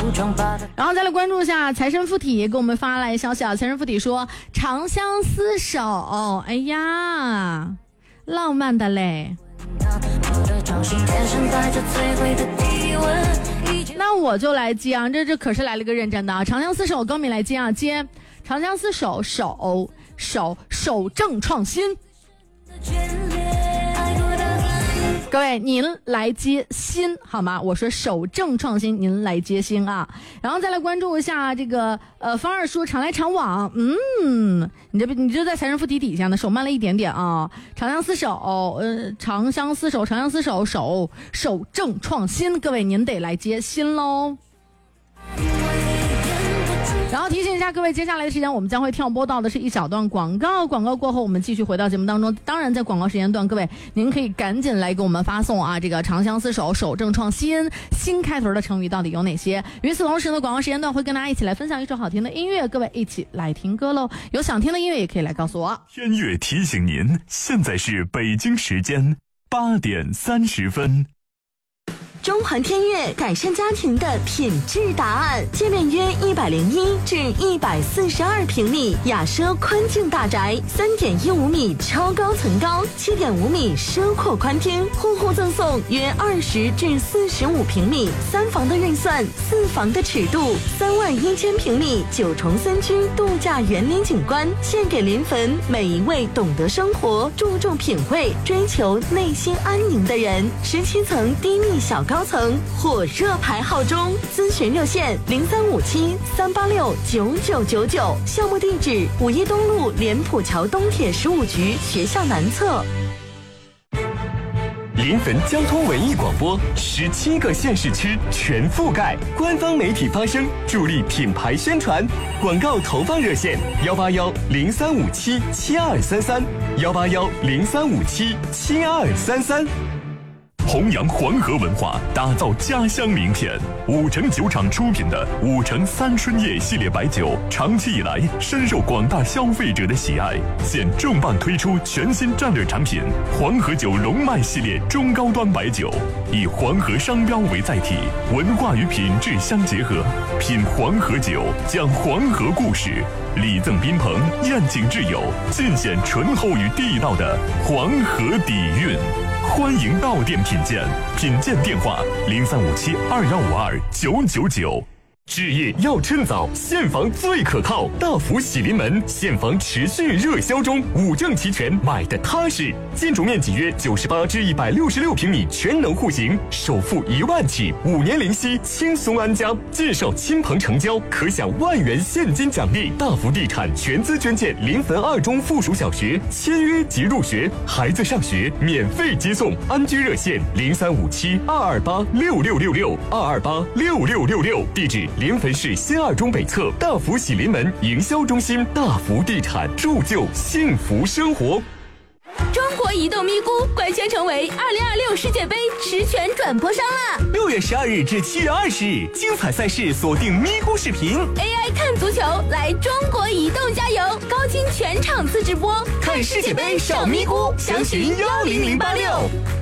然后再来关注一下财神附体给我们发来消息啊，财神附体说长相厮守，哎呀浪漫的嘞。那我就来接啊，这可是来了个认真的啊！长相厮守，高敏来接啊，接长相厮守，守正创新。各位您来接新好吗？我说守正创新，您来接新啊。然后再来关注一下这个方二叔常来常往，你就在财神附体底下呢，手慢了一点点啊。长相厮守，长相厮守，守正创新，各位您得来接新喽。然后提醒一下各位，接下来的时间我们将会跳播到的是一小段广告，广告过后我们继续回到节目当中。当然在广告时间段，各位您可以赶紧来给我们发送啊，这个长相厮守，守正创新，新开头的成语到底有哪些？与此同时呢，广告时间段会跟大家一起来分享一首好听的音乐，各位一起来听歌喽。有想听的音乐也可以来告诉我。 天乐提醒您，现在是北京时间8点30分。 中环天悦改善家庭的品质答案，界面约101至142平米，雅奢宽境大宅，3.15米超高层高，7.5米奢阔宽厅，户户赠送约20至45平米，3房的运算，4房的尺度，31000平米9重3居度假园林景观，献给临汾每一位懂得生活、注重品味、追求内心安宁的人。17层低密小高层火热排号中，咨询热线0357-386-9999，项目地址5一东路莲浦桥东铁15局学校南侧。 临汾交通文艺广播17个县市区全覆盖，官方媒体发声，助力品牌宣传。广告投放热线181-0357-7233，181-0357-7233。 弘扬黄河文化，打造家乡名片。5城酒厂出品的5城三春夜系列白酒，长期以来深受广大消费者的喜爱。现重磅推出全新战略产品黄河酒龙脉系列中高端白酒，以黄河商标为载体，文化与品质相结合，品黄河酒，讲黄河故事，礼赠宾朋，宴请挚友，尽显醇厚与地道的黄河底蕴。欢迎到店品鉴，品鉴电话0357-2152-999。 置业要趁早，现房最可靠，大福喜临门现房持续热销中，5证齐全，买的踏实。建筑面积约98至166平米，全能户型，首付1万起，5年零息，轻松安家。介绍亲朋成交，可享1万元现金奖励。大福地产全资捐建临汾2中附属小学，签约即入学，孩子上学免费接送。安居热线0357-228-6666，228-6666，地址临汾市新2中北侧大福喜临门营销中心。大福地产，铸就幸福生活。 中国移动咪咕官宣成为2026世界杯实权转播商了。 6月12日至7月20日，精彩赛事锁定咪咕视频 AI 看足球，来中国移动加油，高清全场次直播， 看世界杯上咪咕，详询10086。